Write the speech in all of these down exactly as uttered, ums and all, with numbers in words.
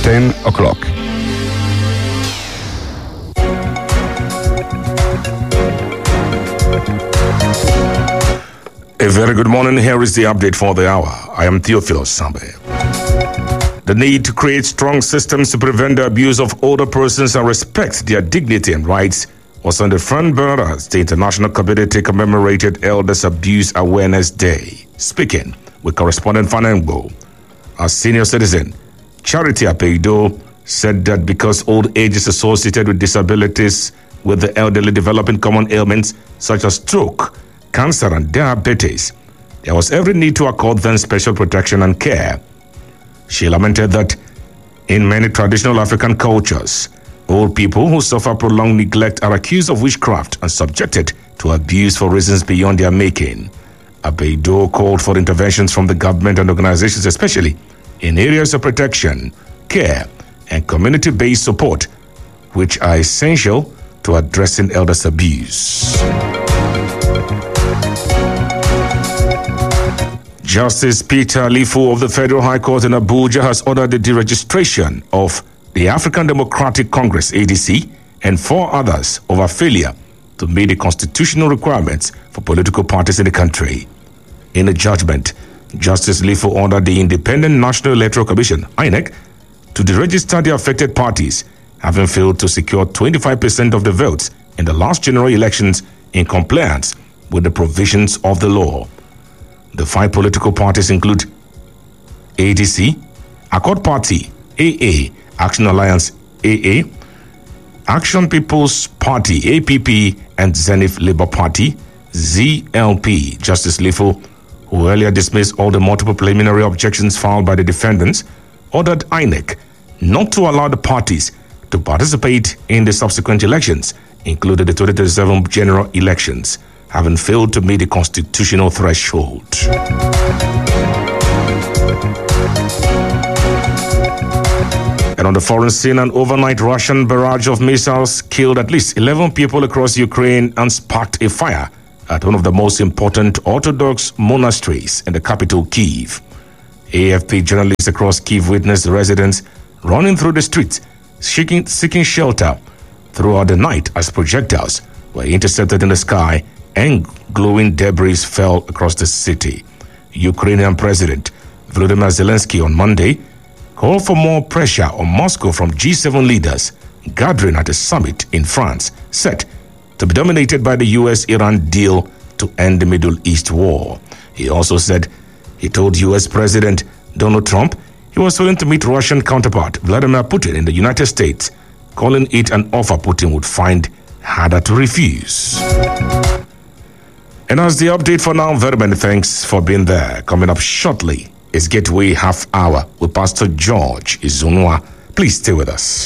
ten o'clock. A very good morning. Here is the update for the hour. I am Theophilus Sambe. The need to create strong systems to prevent the abuse of older persons and respect their dignity and rights was on the front burner as the international community commemorated Elders Abuse Awareness Day. Speaking with correspondent Fanengbo, a senior citizen, Charity Apeido, said that because old age is associated with disabilities, with the elderly developing common ailments such as stroke, cancer and diabetes, there was every need to accord them special protection and care. She lamented that in many traditional African cultures, old people who suffer prolonged neglect are accused of witchcraft and subjected to abuse for reasons beyond their making. Apeido called for interventions from the government and organizations, especially in areas of protection, care, and community-based support, which are essential to addressing elders' abuse. Justice Peter Lifu of the Federal High Court in Abuja has ordered the deregistration of the African Democratic Congress, A D C, and four others over failure to meet the constitutional requirements for political parties in the country. In a judgment, Justice Lifu ordered the Independent National Electoral Commission, I N E C, to deregister the affected parties, having failed to secure twenty-five percent of the votes in the last general elections in compliance with the provisions of the law. The five political parties include A D C, Accord Party, A A, Action Alliance, A A, Action People's Party, A P P, and Zenith Labour Party, Z L P. Justice Lifu, who earlier dismissed all the multiple preliminary objections filed by the defendants, ordered I N E C not to allow the parties to participate in the subsequent elections, including the twenty twenty-seven general elections, having failed to meet the constitutional threshold. And on the foreign scene, an overnight Russian barrage of missiles killed at least eleven people across Ukraine and sparked a fire at one of the most important Orthodox monasteries in the capital, Kyiv. A F P journalists across Kyiv witnessed the residents running through the streets, seeking, seeking shelter throughout the night as projectiles were intercepted in the sky and glowing debris fell across the city. Ukrainian President Volodymyr Zelensky on Monday called for more pressure on Moscow from G seven leaders gathering at a summit in France set to be dominated by the U S Iran deal to end the Middle East war. He also said he told U S President Donald Trump he was willing to meet Russian counterpart Vladimir Putin in the United States, calling it an offer Putin would find harder to refuse. And as the update for now, very many thanks for being there. Coming up shortly is Gateway Half Hour with Pastor George Izunwa. Please stay with us.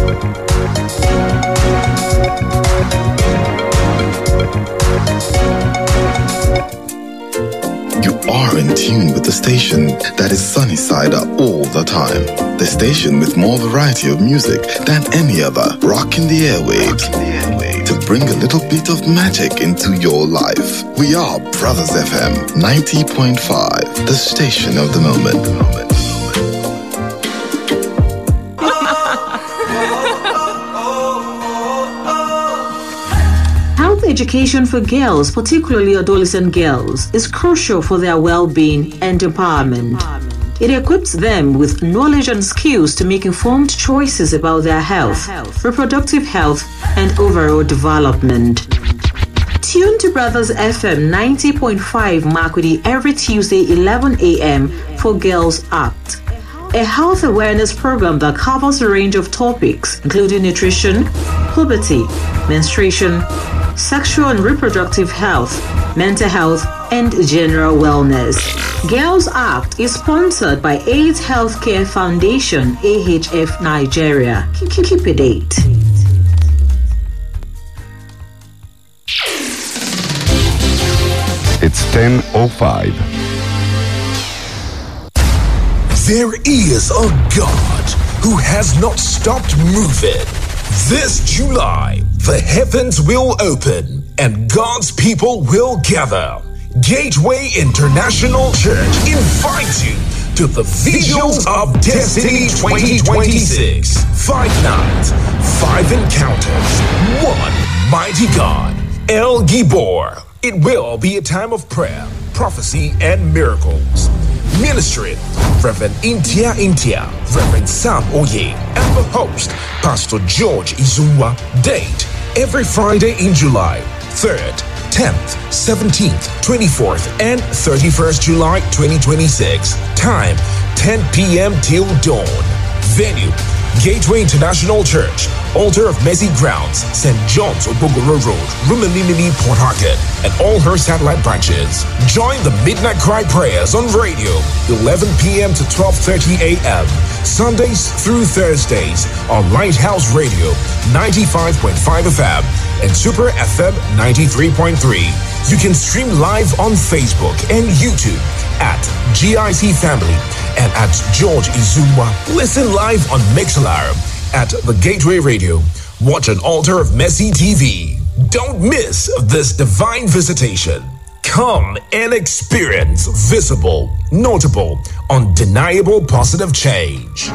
You are in tune with the station that is sunny side up all the time. The station with more variety of music than any other. Rocking the airwaves. Rocking the airwaves. To bring a little bit of magic into your life. We are Brothers F M ninety point five, the station of the moment. The moment. Health education for girls, particularly adolescent girls, is crucial for their well-being and empowerment. It equips them with knowledge and skills to make informed choices about their health, reproductive health, and overall development. Tune to Brothers F M ninety point five Makurdi every Tuesday eleven a.m. for Girls Act, a health awareness program that covers a range of topics including nutrition, puberty, menstruation, sexual and reproductive health, mental health, and general wellness. Girls Act is sponsored by AIDS Healthcare Foundation, A H F Nigeria. Keep it eight. It's ten oh five. There is a God who has not stopped moving. This July, the heavens will open and God's people will gather. Gateway International Church invites you to the Visuals of Destiny twenty twenty-six. Five nights, five encounters, one mighty God, El Gibor. It will be a time of prayer, prophecy, and miracles. Ministry, Reverend Intia Intia, Reverend Sam Oye, and the host, Pastor George Izunwa. Date, every Friday in July, third, tenth, seventeenth, twenty-fourth, and thirty-first July twenty twenty-six. Time, ten p.m. till dawn. Venue, Gateway International Church, Altar of Mercy Grounds, Saint John's Obogoro Road, Rumilini, Port Harcourt, and all her satellite branches. Join the Midnight Cry prayers on radio, eleven p.m. to twelve thirty a.m. Sundays through Thursdays on Lighthouse Radio, ninety-five point five F M and Super F M ninety-three point three. You can stream live on Facebook and YouTube at G I C Family and at George Izunwa. Listen live on Mixlr at The Gateway Radio. Watch an Altar of Mercy T V. Don't miss this divine visitation. Come and experience visible, notable, undeniable positive change.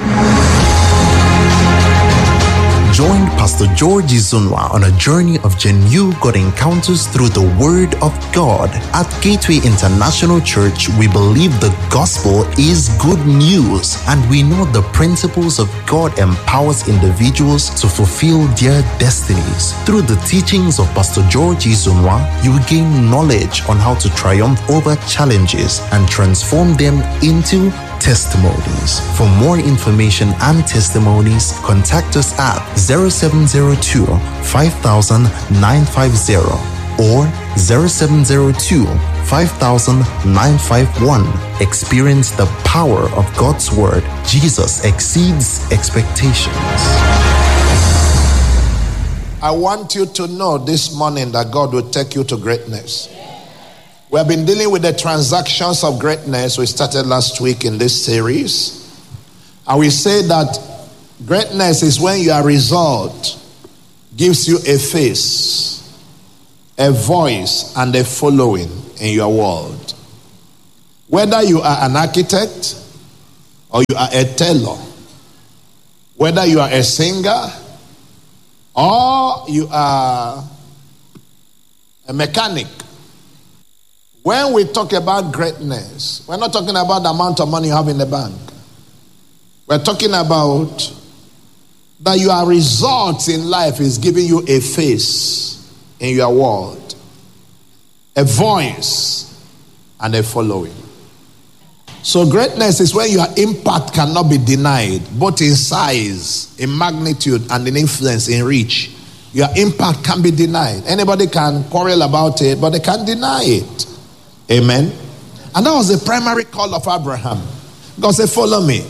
Join Pastor George Izunwa on a journey of genuine God encounters through the Word of God. At Gateway International Church, we believe the gospel is good news, and we know the principles of God empowers individuals to fulfill their destinies. Through the teachings of Pastor George Izunwa, you will gain knowledge on how to triumph over challenges and transform them into testimonies. For more information and testimonies, contact us at zero seven zero two, five thousand, nine five zero or zero seven zero two, five thousand, nine five one. Experience the power of God's Word. Jesus exceeds expectations. I want you to know this morning that God will take you to greatness. We have been dealing with the transactions of greatness. We started last week in this series. And we say that greatness is when your result gives you a face, a voice, and a following in your world. Whether you are an architect or you are a tailor, whether you are a singer or you are a mechanic, when we talk about greatness, we're not talking about the amount of money you have in the bank. We're talking about that your results in life is giving you a face in your world, a voice, and a following. So greatness is when your impact cannot be denied, both in size, in magnitude, and in influence, in reach. Your impact can be denied. Anybody can quarrel about it, but they can't deny it. Amen. And that was the primary call of Abraham. God said, follow me.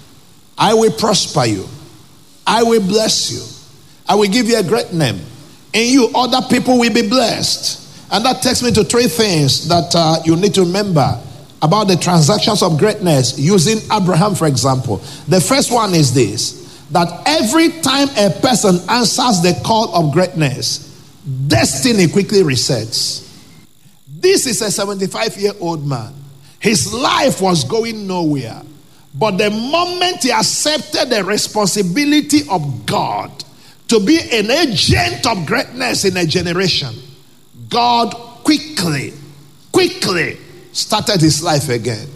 I will prosper you. I will bless you. I will give you a great name. In you, other people will be blessed. And that takes me to three things that uh, you need to remember about the transactions of greatness using Abraham, for example. The first one is this, that every time a person answers the call of greatness, destiny quickly resets. This is a seventy-five-year-old man. His life was going nowhere. But the moment he accepted the responsibility of God to be an agent of greatness in a generation, God quickly, quickly started his life again.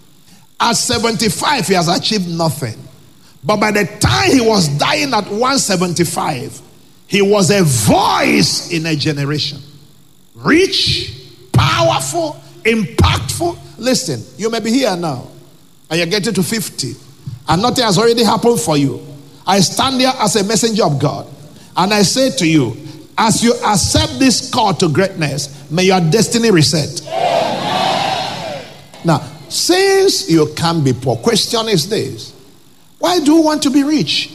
At seventy-five, he has achieved nothing. But by the time he was dying at one seventy-five, he was a voice in a generation. Rich, powerful, impactful. Listen, you may be here now and you're getting to fifty and nothing has already happened for you. I stand here as a messenger of God and I say to you, as you accept this call to greatness, may your destiny reset. Amen. Now, since you can be poor, question is this: why do you want to be rich?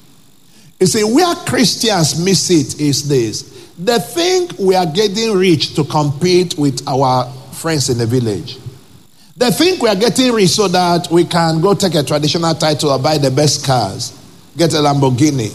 You see, where Christians miss it is this: they think we are getting rich to compete with our friends in the village. They think we are getting rich so that we can go take a traditional title or buy the best cars, get a Lamborghini,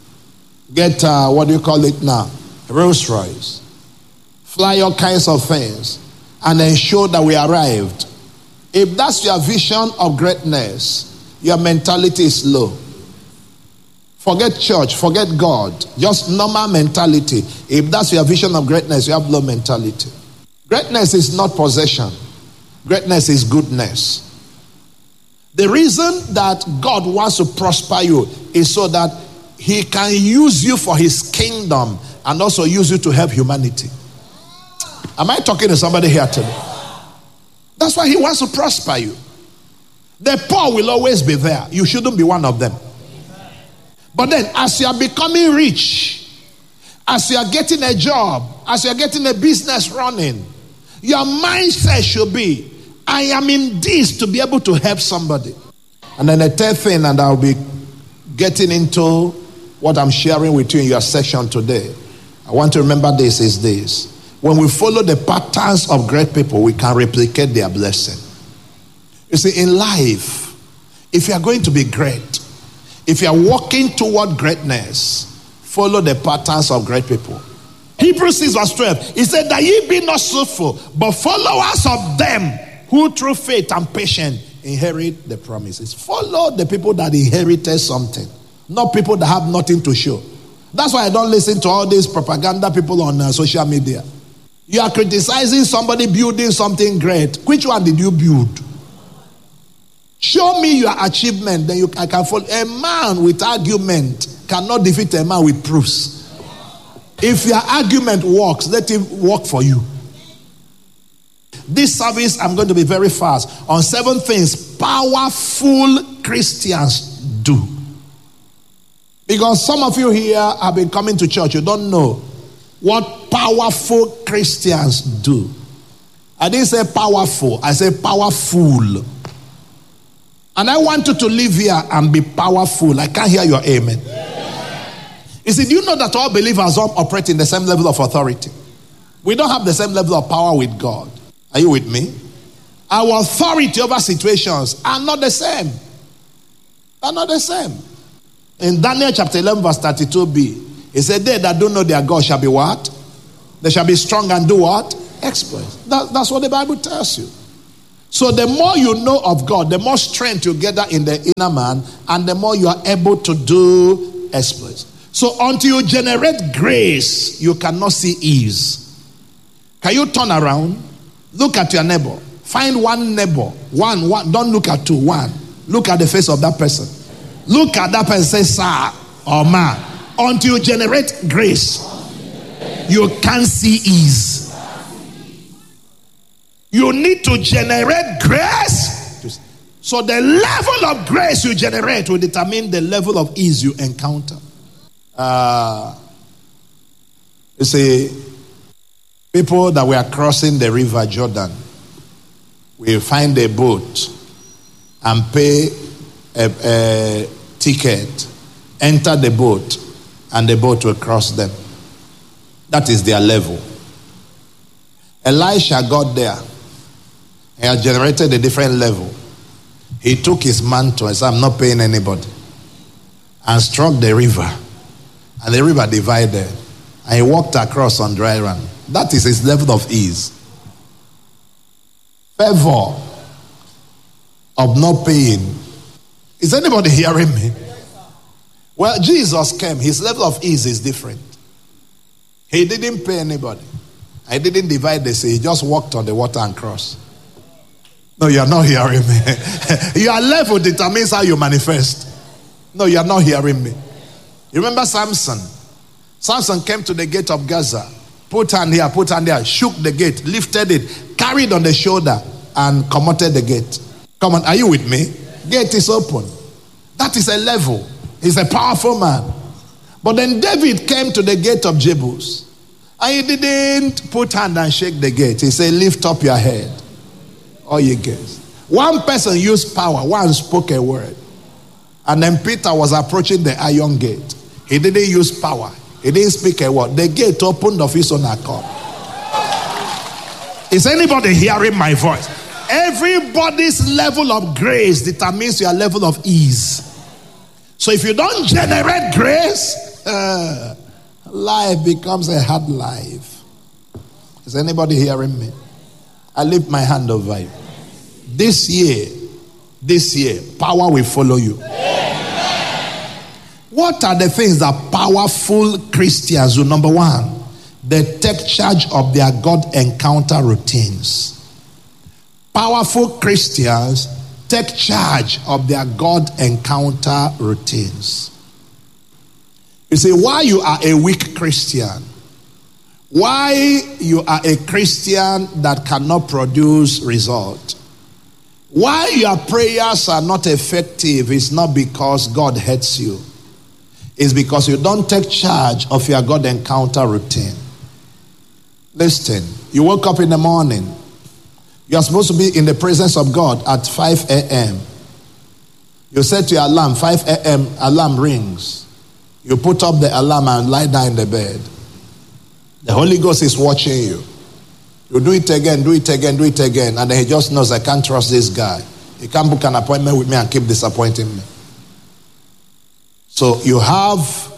get, uh, what do you call it now, Rolls Royce, fly all kinds of things, and ensure that we arrived. If that's your vision of greatness, your mentality is low. Forget church, forget God. Just normal mentality. If that's your vision of greatness, you have low mentality. Greatness is not possession. Greatness is goodness. The reason that God wants to prosper you is so that he can use you for his kingdom and also use you to help humanity. Am I talking to somebody here today? That's why he wants to prosper you. The poor will always be there. You shouldn't be one of them. But then as you are becoming rich, as you are getting a job, as you are getting a business running, your mindset should be, I am in this to be able to help somebody. And then the third thing, and I'll be getting into what I'm sharing with you in your section today. I want to remember this is this. When we follow the patterns of great people, we can replicate their blessing. You see, in life, if you are going to be great, if you are walking toward greatness, follow the patterns of great people. Hebrews six verse twelve, he said that ye be not slothful, but followers of them who through faith and patience inherit the promises. Follow the people that inherited something, not people that have nothing to show. That's why I don't listen to all these propaganda people on uh, social media. You are criticizing somebody building something great. Which one did you build? Show me your achievement, then you, I can follow. A man with argument cannot defeat a man with proofs. If your argument works, let him work for you. This service, I'm going to be very fast on seven things powerful Christians do. Because some of you here have been coming to church, you don't know what powerful Christians do. I didn't say powerful, I said powerful. And I want you to live here and be powerful. I can't hear your amen. You see, do you know that all believers don't operate in the same level of authority? We don't have the same level of power with God. Are you with me? Our authority over situations are not the same. They're not the same. In Daniel chapter eleven verse thirty-two b, it said, they that don't know their God shall be what? They shall be strong and do what? Exploits. That, that's what the Bible tells you. So the more you know of God, the more strength you gather in the inner man, and the more you are able to do exploits. So until you generate grace, you cannot see ease. Can you turn around? Look at your neighbor. Find one neighbor. One, one. Don't look at two. One. Look at the face of that person. Look at that person. Say, sir or ma. Until you generate grace, you can't see ease. You need to generate grace. So the level of grace you generate will determine the level of ease you encounter. Uh, you see, people that were crossing the river Jordan will find a boat and pay a, a ticket, enter the boat, and the boat will cross them. That is their level. Elisha got there. He had generated a different level. He took his mantle and said, I'm not paying anybody. And struck the river. And the river divided. And he walked across on dry land. That is his level of ease. Favor of not paying. Is anybody hearing me? Well, Jesus came. His level of ease is different. He didn't pay anybody. He didn't divide the sea. He just walked on the water and crossed. No, you are not hearing me. Your level determines how you manifest. No, you are not hearing me. You remember Samson? Samson came to the gate of Gaza. Put hand here, put hand there. Shook the gate, lifted it, carried on the shoulder, and commoted the gate. Come on, are you with me? Gate is open. That is a level. He's a powerful man. But then David came to the gate of Jebus. And he didn't put hand and shake the gate. He said, lift up your head, all you guys. One person used power. One spoke a word. And then Peter was approaching the iron gate. He didn't use power. He didn't speak a word. The gate opened of his own accord. Is anybody hearing my voice? Everybody's level of grace determines your level of ease. So if you don't generate grace, uh, life becomes a hard life. Is anybody hearing me? I lift my hand over you. this year, this year, power will follow you. What are the things that powerful Christians do? Number one, they take charge of their God encounter routines. Powerful Christians take charge of their God encounter routines. You see, why you are a weak Christian, why you are a Christian that cannot produce result, why your prayers are not effective is not because God hates you. It's because you don't take charge of your God encounter routine. Listen, you woke up in the morning. You are supposed to be in the presence of God at five a.m. You set your alarm, five a.m. alarm rings. You put up the alarm and lie down in the bed. The Holy Ghost is watching you. You do it again, do it again, do it again. And then he just knows, I can't trust this guy. He can't book an appointment with me and keep disappointing me. So you have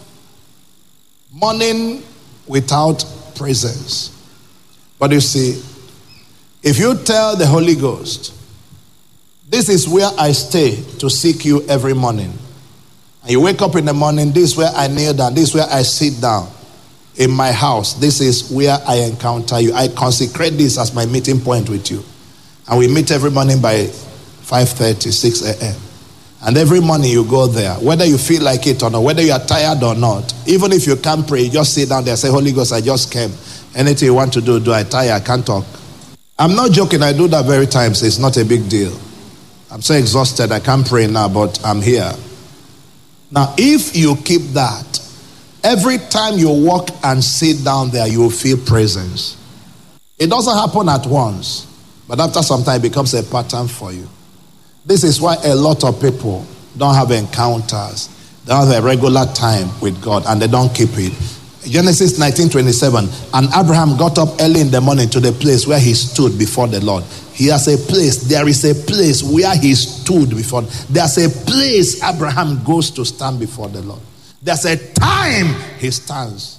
morning without presence. But you see, if you tell the Holy Ghost, this is where I stay to seek you every morning. And you wake up in the morning, this is where I kneel down, this is where I sit down. In my house, this is where I encounter you. I consecrate this as my meeting point with you. And we meet every morning by five thirty, six a.m. And every morning you go there, whether you feel like it or not, whether you are tired or not. Even if you can't pray, you just sit down there and say, Holy Ghost, I just came. Anything you want to do, do I tire? I can't talk. I'm not joking. I do that very times. It's not a big deal. I'm so exhausted. I can't pray now, but I'm here. Now, if you keep that, every time you walk and sit down there, you will feel presence. It doesn't happen at once, but after some time, it becomes a pattern for you. This is why a lot of people don't have encounters. They don't have a regular time with God, and they don't keep it. Genesis nineteen twenty-seven, and Abraham got up early in the morning to the place where he stood before the Lord. He has a place, there is a place where he stood before. There's a place Abraham goes to stand before the Lord. There's a time he stands.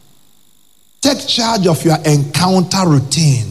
Take charge of your encounter routine.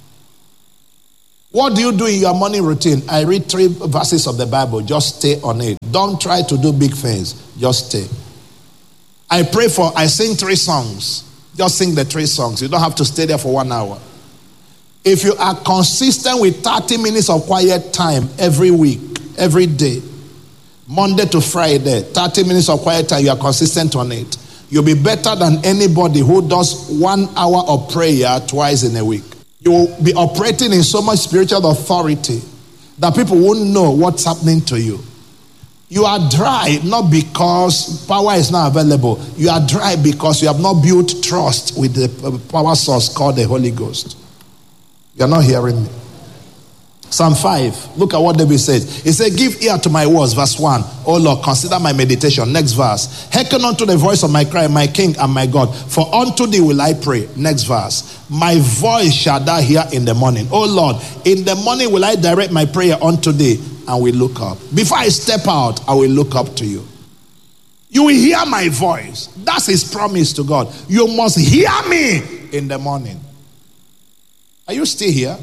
What do you do in your morning routine? I read three verses of the Bible. Just stay on it. Don't try to do big things. Just stay. I pray for, I sing three songs. Just sing the three songs. You don't have to stay there for one hour. If you are consistent with thirty minutes of quiet time every week, every day, Monday to Friday, thirty minutes of quiet time, you are consistent on it, you'll be better than anybody who does one hour of prayer twice in a week. You will be operating in so much spiritual authority that people won't know what's happening to you. You are dry not because power is not available. You are dry because you have not built trust with the power source called the Holy Ghost. You are not hearing me. Psalm five, look at what David says. He said, give ear to my words, verse one. Oh Lord, consider my meditation. Next verse. Hearken unto the voice of my cry, my King and my God. For unto thee will I pray. Next verse. My voice shall thou hear in the morning. Oh Lord, in the morning will I direct my prayer unto thee, and will look up. Before I step out, I will look up to you. You will hear my voice. That's his promise to God. You must hear me in the morning. Are you still here?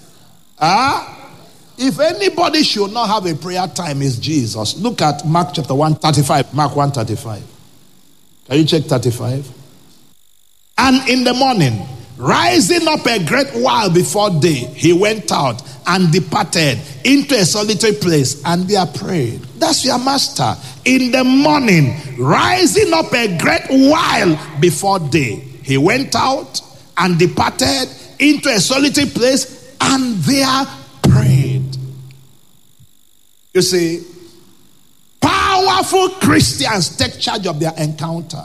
Ah? If anybody should not have a prayer time, it's Jesus. Look at Mark chapter one thirty-five. Mark one thirty-five. Can you check thirty-five? And in the morning, rising up a great while before day, he went out and departed into a solitary place, and there prayed. That's your master. In the morning, rising up a great while before day, he went out and departed into a solitary place, and there prayed. You see, powerful Christians take charge of their encounter.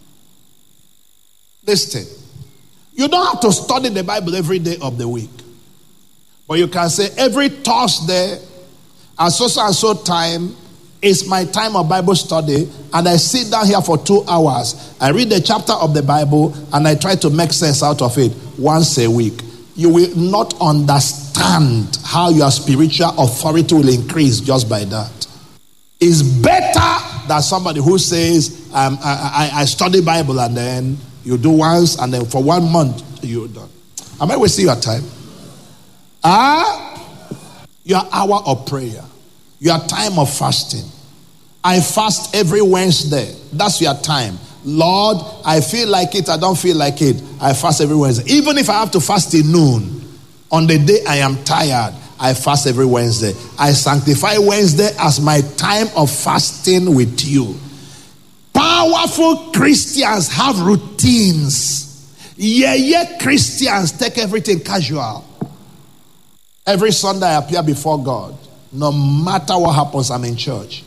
Listen, you don't have to study the Bible every day of the week, but you can say every Thursday at so and so time is my time of Bible study, and I sit down here for two hours. I read a chapter of the Bible and I try to make sense out of it once a week. You will not understand how your spiritual authority will increase just by that. It's better than somebody who says, um, I, I, I study Bible and then you do once and then for one month you're done. Am I wasting your time? Ah? your hour of prayer, your time of fasting. I fast every Wednesday. That's your time. Lord, I feel like it, I don't feel like it. I fast every Wednesday. Even if I have to fast till noon, on the day I am tired, I fast every Wednesday. I sanctify Wednesday as my time of fasting with you. Powerful Christians have routines. Yeah, yeah, Christians take everything casual. Every Sunday I appear before God. No matter what happens, I'm in church.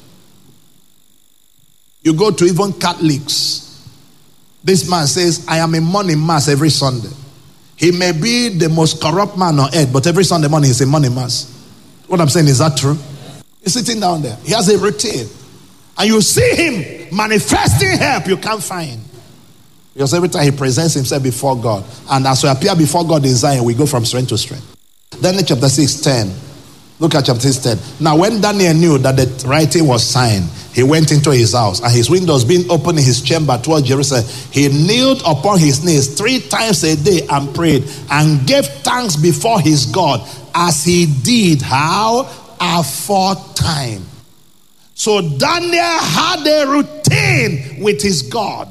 You go to even Catholics. This man says, I am in morning mass every Sunday. He may be the most corrupt man on earth, but every Sunday morning he's in morning mass. What I'm saying, is that true? He's sitting down there. He has a routine. And you see him manifesting help you can't find. Because every time he presents himself before God, and as we appear before God in Zion, we go from strength to strength. Daniel chapter six, ten. Look at chapter six, ten. Now when Daniel knew that the writing was signed, he went into his house, and his windows being open in his chamber towards Jerusalem, he kneeled upon his knees three times a day and prayed, and gave thanks before his God, as he did, how? Aforetime. So Daniel had a routine with his God.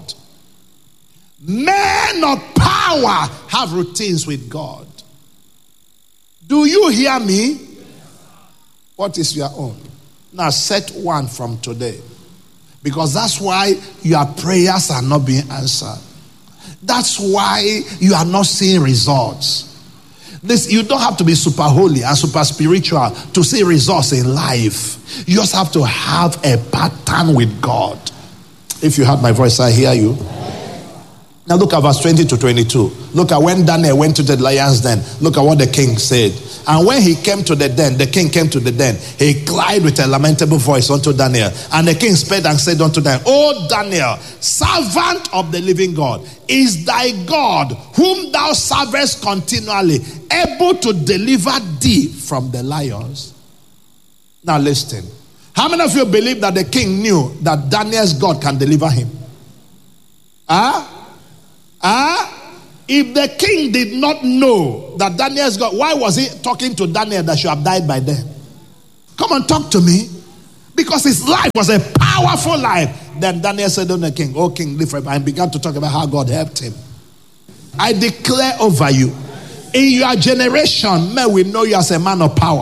Men of power have routines with God. Do you hear me? What is your own? Now set one from today. Because that's why your prayers are not being answered. That's why you are not seeing results. This, you don't have to be super holy and super spiritual to see results in life. You just have to have a pattern with God. If you heard my voice, I hear you. Now look at verse twenty to twenty-two. Look at when Daniel went to the lion's den. Look at what the king said. And when he came to the den, the king came to the den. He cried with a lamentable voice unto Daniel. And the king spake and said unto them, O Daniel, servant of the living God, is thy God, whom thou servest continually, able to deliver thee from the lions? Now listen. How many of you believe that the king knew that Daniel's God can deliver him? Huh? Ah, uh, if the king did not know that Daniel's God, why was he talking to Daniel that should have died by then? Come on, talk to me. Because his life was a powerful life. Then Daniel said to the king, "Oh king, live forever," and began to talk about how God helped him. I declare over you, in your generation, men will know you as a man of power.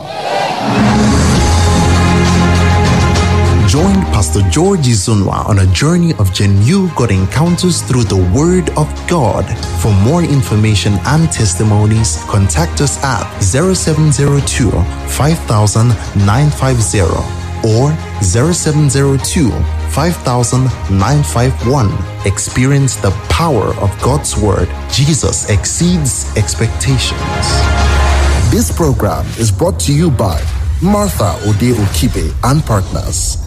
Join Pastor George Izunwa on a journey of genuine God encounters through the Word of God. For more information and testimonies, contact us at zero seven zero two, five thousand, nine five zero or zero seven zero two, five thousand, nine five one. Experience the power of God's Word. Jesus exceeds expectations. This program is brought to you by Martha Ode Okibe and Partners.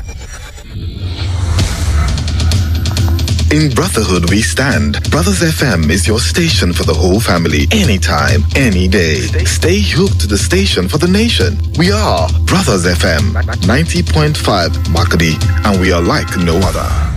In brotherhood we stand. Brothers F M is your station for the whole family, anytime, any day. Stay hooked to the station for the nation. We are Brothers F M, ninety point five Makadi, and we are like no other.